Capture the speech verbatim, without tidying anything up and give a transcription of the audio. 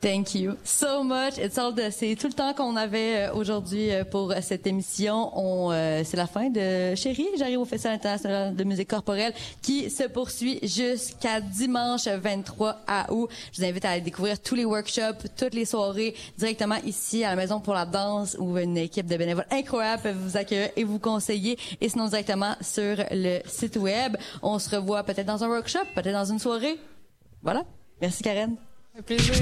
Thank you so much. It's all the, c'est tout le temps qu'on avait aujourd'hui pour cette émission. On, euh, c'est la fin de Chérie. J'arrive au Festival international de musique corporelle qui se poursuit jusqu'à dimanche vingt-trois août. Je vous invite à aller découvrir tous les workshops, toutes les soirées directement ici à la Maison pour la danse où une équipe de bénévoles incroyables peut vous accueillir et vous conseiller. Et sinon directement sur le site web. On se revoit peut-être dans un workshop, peut-être dans une soirée. Voilà. Merci Karen. Un plaisir.